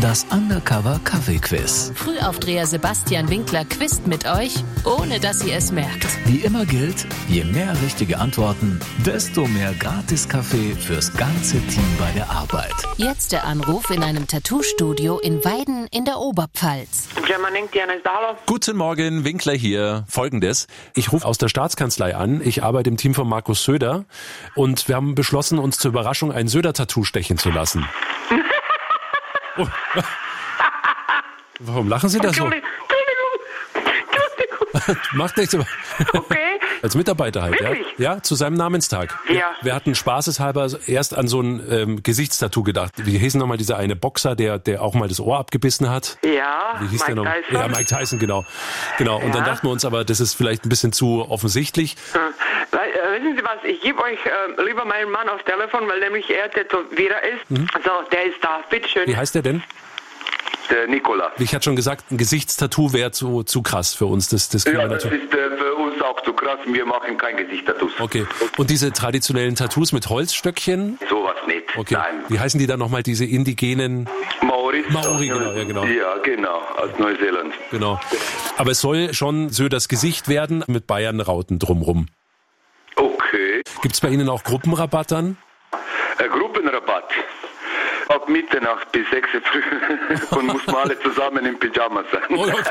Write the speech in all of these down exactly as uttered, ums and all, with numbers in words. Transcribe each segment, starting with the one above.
Das Undercover Kaffee-Quiz. Frühaufdreher Sebastian Winkler quizt mit euch, ohne dass ihr es merkt. Wie immer gilt, je mehr richtige Antworten, desto mehr Gratis-Kaffee fürs ganze Team bei der Arbeit. Jetzt der Anruf in einem Tattoo-Studio in Weiden in der Oberpfalz. Guten Morgen, Winkler hier. Folgendes: Ich rufe aus der Staatskanzlei an. Ich arbeite im Team von Markus Söder und wir haben beschlossen, uns zur Überraschung ein Söder-Tattoo stechen zu lassen. Oh. Warum lachen Sie da so? Entschuldigung, Entschuldigung. Macht nichts, aber Okay. als Mitarbeiter halt, ja? Wirklich? Ja, zu seinem Namenstag. Ja. Wir, wir hatten spaßeshalber erst an so ein ähm, Gesichtstattoo gedacht. Wie hieß nochmal dieser eine Boxer, der der auch mal das Ohr abgebissen hat? Ja, Wie hieß Mike der noch? Tyson. Ja, Mike Tyson, genau. Genau. Und dann Ja. dachten wir uns aber, das ist vielleicht ein bisschen zu offensichtlich. Hm. Weil, äh, wissen Sie was, ich gebe euch äh, lieber meinen Mann aufs Telefon, weil nämlich er Tätowierer ist. Mhm. So, der ist da, bitteschön. Wie heißt der denn? Der Nikola. Wie ich hatte schon gesagt, ein Gesichtstattoo wäre zu, zu krass für uns. Das, das können Ja, wir das natürlich. ist äh, für uns auch zu krass. Wir machen kein Gesichtstattoos. Okay. Und diese traditionellen Tattoos mit Holzstöckchen? Sowas nicht. Okay. Nein. Wie heißen die dann nochmal, diese indigenen? Maori. Maori, genau, ja, genau. Ja, genau, aus Neuseeland. Genau. Aber es soll schon so das Gesicht werden mit Bayern-Rauten drumrum. Okay. Gibt's bei Ihnen auch Gruppenrabatt dann? Äh, Gruppenrabatt. Ab Mitternacht bis sechs Uhr früh und muss mal alle zusammen im Pyjama sein. Oh, okay.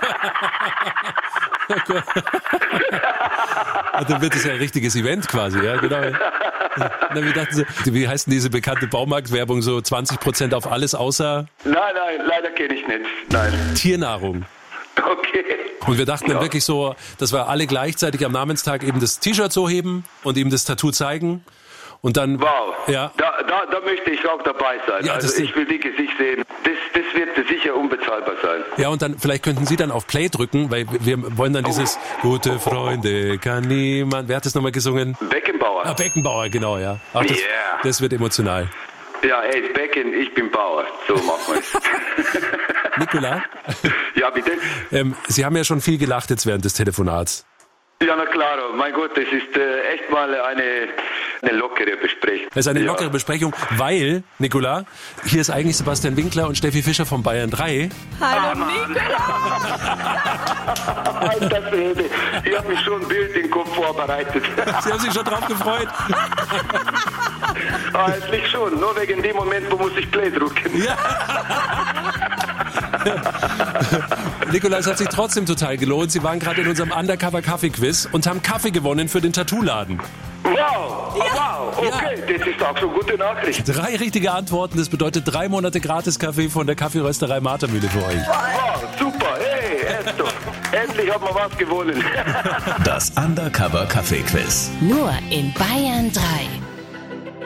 Okay. Und dann wird es ja ein richtiges Event quasi, ja, genau. Na, wie dachten Sie, wie heißt denn diese bekannte Baumarktwerbung, so zwanzig Prozent auf alles außer Nein, nein, leider kenne ich nicht. Nein. Tiernahrung? Okay. Und wir dachten Ja. dann wirklich so, dass wir alle gleichzeitig am Namenstag eben das T-Shirt so heben und ihm das Tattoo zeigen. Und dann, Wow. ja, Da, da, da möchte ich auch dabei sein. Ja, das also ist- ich will die Gesicht sehen. Das, das wird sicher unbezahlbar sein. ja, und dann, vielleicht könnten Sie dann auf Play drücken, weil wir wollen dann dieses gute Freunde kann niemand, wer hat das nochmal gesungen? Beckenbauer. Ah, Beckenbauer, genau, ja. Ach, das, Yeah. das wird emotional. Ja, er ist Becken, ich bin Bauer. So machen wir es. Nikola, Ja, bitte? ähm, Sie haben ja schon viel gelacht jetzt während des Telefonats. Ja, na klar. Mein Gott, das ist äh, echt mal eine, eine lockere Besprechung. Das ist eine ja. lockere Besprechung, weil, Nikola, hier ist eigentlich Sebastian Winkler und Steffi Fischer von Bayern drei. Hallo Nicola! Alter Schwede, ich habe mich schon ein Bild im Kopf vorbereitet. Sie haben sich schon drauf gefreut. Eigentlich schon, nur wegen dem Moment, wo muss ich Play drücken. Ja. Nikola, es hat sich trotzdem total gelohnt. Sie waren gerade in unserem Undercover-Kaffee-Quiz und haben Kaffee gewonnen für den Tattoo-Laden. Wow, wow, okay, das ist auch so eine gute Nachricht. Drei richtige Antworten, das bedeutet drei Monate Gratis-Kaffee von der Kaffeerösterei Martermühle für euch. Wow, super, hey, Esto, endlich haben wir was gewonnen. Das Undercover Kaffee-Quiz. Nur in Bayern drei.